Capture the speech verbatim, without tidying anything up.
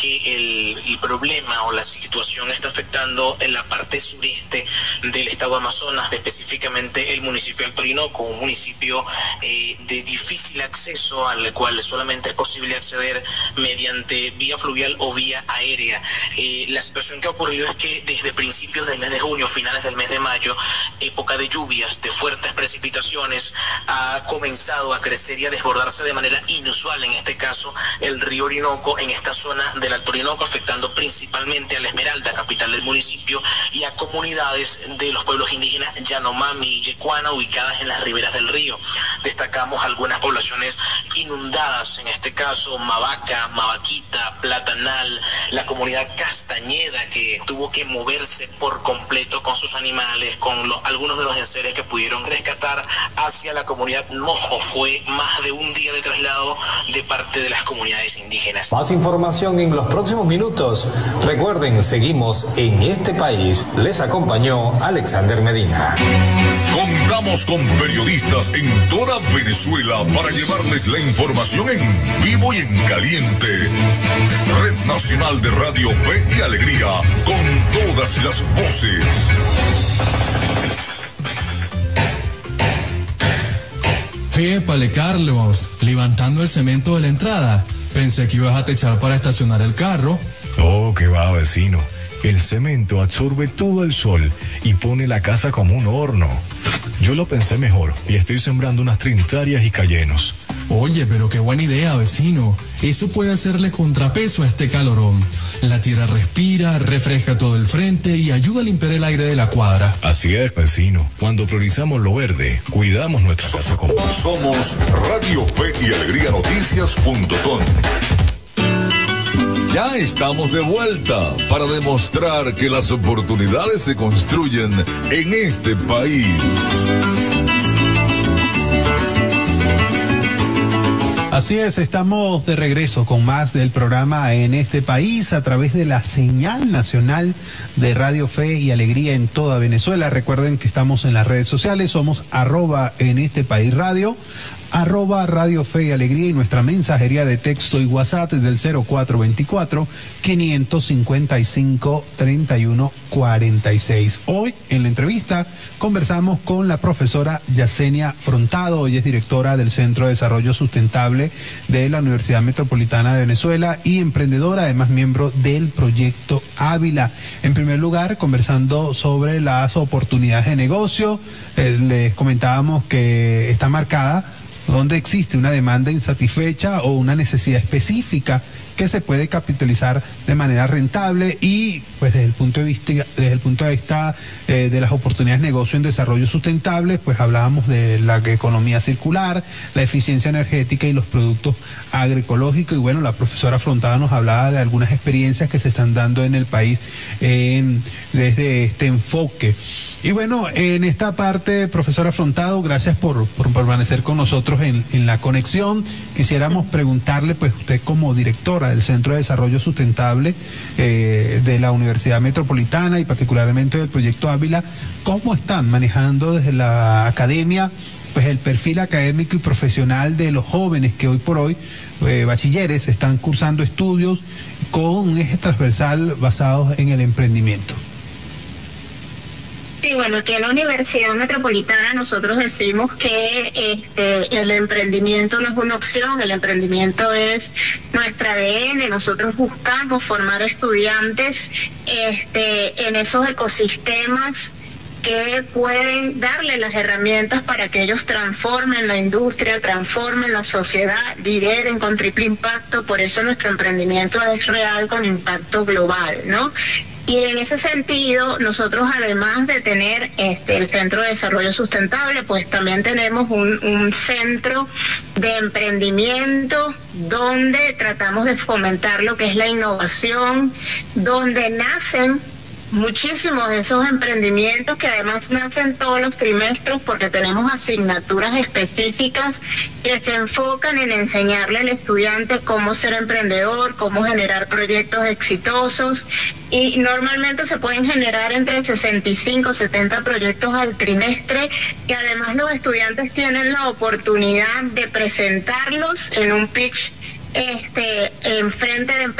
que el, el problema o la situación está afectando en la parte sureste del estado Amazonas, específicamente el municipio del Orinoco, un municipio eh, de difícil acceso al cual solamente es posible acceder mediante vía fluvial o vía aérea. Eh, la situación que ha ocurrido es que desde principios del mes de junio, finales del mes de mayo, época de lluvias, de fuertes precipitaciones, ha comenzado a crecer y a desbordarse de manera inusual, en este caso, el río Orinoco en esta zona del Alto Orinoco, afectando principalmente a La Esmeralda, capital del municipio, y a comunidades de los pueblos indígenas Yanomami y Yecuana, ubicadas en las riberas del río. Destacamos algunas poblaciones inundadas, en este caso Mavaca, Mavaquita, Platanal, la comunidad Castañeda, que tuvo que moverse por completo con sus animales, con los, algunos de los enseres que pudieron rescatar hacia la comunidad Mojo. Fue más de un día de traslado de parte de las comunidades indígenas. Más información en los próximos minutos. Recuerden, seguimos en este país. Les acompañó Alexander Medina. Contamos con periodistas en toda Venezuela para llevarles la información en vivo y en caliente. Red Nacional de Radio Fe y Alegría, con todas las voces. Épale, Carlos, levantando el cemento de la entrada. Pensé que ibas a techar para estacionar el carro. Oh, qué va, vecino. El cemento absorbe todo el sol y pone la casa como un horno. Yo lo pensé mejor y estoy sembrando unas trinitarias y cayenos. Oye, pero qué buena idea, vecino. Eso puede hacerle contrapeso a este calorón. La tierra respira, refresca todo el frente y ayuda a limpiar el aire de la cuadra. Así es, vecino. Cuando priorizamos lo verde, cuidamos nuestra casa común. Somos Radio Fe y Alegría Noticias punto com. Ya estamos de vuelta para demostrar que las oportunidades se construyen en este país. Así es, estamos de regreso con más del programa En este país a través de la señal nacional de Radio Fe y Alegría en toda Venezuela. Recuerden que estamos en las redes sociales, somos arroba en este país radio, arroba Radio Fe y Alegría, y nuestra mensajería de texto y WhatsApp es del cero cuatro veinticuatro, quinientos cincuenta y cinco, treinta y uno cuarenta y seis. Hoy en la entrevista conversamos con la profesora Yesenia Frontado. Ella es directora del Centro de Desarrollo Sustentable de la Universidad Metropolitana de Venezuela y emprendedora, además miembro del Proyecto Ávila. En primer lugar, conversando sobre las oportunidades de negocio, eh, les comentábamos que está marcada donde existe una demanda insatisfecha o una necesidad específica que se puede capitalizar de manera rentable, y pues desde el punto de vista desde el punto de vista eh, de las oportunidades de negocio en desarrollo sustentable, pues hablábamos de la economía circular, la eficiencia energética y los productos agroecológicos. Y bueno, la profesora Frontado nos hablaba de algunas experiencias que se están dando en el país en, desde este enfoque. Y bueno, en esta parte, profesora Frontado, gracias por, por permanecer con nosotros en, en la conexión. Quisiéramos preguntarle, pues usted como directora del Centro de Desarrollo Sustentable eh, de la Universidad Metropolitana y particularmente del Proyecto Ávila, ¿cómo están manejando desde la academia pues el perfil académico y profesional de los jóvenes que hoy por hoy, eh, bachilleres, están cursando estudios con un eje transversal basado en el emprendimiento? Sí, bueno, aquí en la Universidad Metropolitana nosotros decimos que este, el emprendimiento no es una opción, el emprendimiento es nuestra A D N. Nosotros buscamos formar estudiantes este, en esos ecosistemas que pueden darle las herramientas para que ellos transformen la industria, transformen la sociedad, lideren con triple impacto. Por eso nuestro emprendimiento es real, con impacto global, ¿no? Y en ese sentido, nosotros además de tener este el Centro de Desarrollo Sustentable, pues también tenemos un, un centro de emprendimiento donde tratamos de fomentar lo que es la innovación, donde nacen muchísimos de esos emprendimientos, que además nacen todos los trimestres porque tenemos asignaturas específicas que se enfocan en enseñarle al estudiante cómo ser emprendedor, cómo generar proyectos exitosos, y normalmente se pueden generar entre sesenta y cinco, setenta proyectos al trimestre, que además los estudiantes tienen la oportunidad de presentarlos en un pitch este en frente de